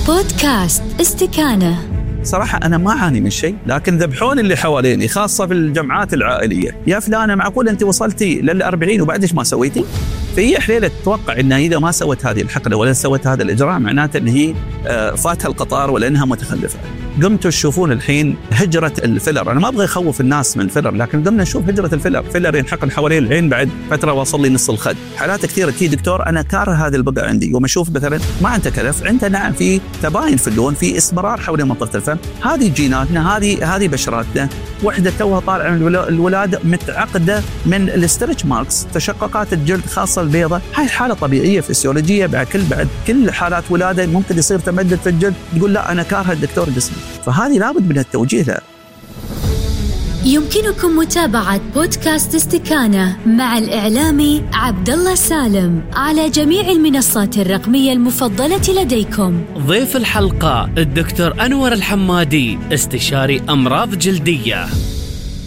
بودكاست استكانة. صراحة أنا ما أعاني من شيء، لكن ذبحون اللي حواليني خاصة في الجمعات العائلية. يا فلانة معقول أنت وصلتي لل40 وبعدش ما سويتي؟ فهي حليلة تتوقع أنها إذا ما سوت هذه الحقنة ولا سوت هذا الإجراء معناته أن هي فاتها القطار ولا أنها متخلفة. قمتوا تشوفون الحين هجرة الفيلر. أنا ما أبغى أخوف الناس من الفيلر، لكن قمنا نشوف هجرة الفيلر. فيلر ينحقن حوالين العين بعد فترة وصل لي نص الخد. حالات كثيرة تي دكتور أنا كاره هذه البقعة عندي، وما أشوف مثلا ما أنت كلف، أنت نعم في تباين في اللون، في إسمرار حول منطقة الفم. هذه جيناتنا، هذه بشراتنا. وحدة توها طالعة من الولادة متعقدة من الاسترتش ماركس، تشققات الجلد خاصة البيضة. هاي حالة طبيعية فسيولوجية. بعد كل حالات ولادة ممكن يصير تمدد في الجلد. تقول لا أنا كاره الدكتور جسمي، فهذه لابد من التوجيه لها. يمكنكم متابعة بودكاست استكانة مع الإعلامي عبدالله سالم على جميع المنصات الرقمية المفضلة لديكم. ضيف الحلقة الدكتور أنور الحمادي، استشاري أمراض جلدية.